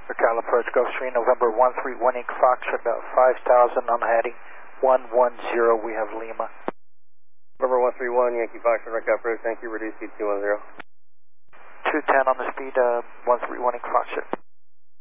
Ocala approach Gulfstream, November 131 Inc. Foxtrot, about 5,000 on heading 110, we have Lima. November 131 Yankee Foxtrot, Ocala approach, thank you, reduce speed 210. 210 on the speed, 131 Inc. Foxtrot.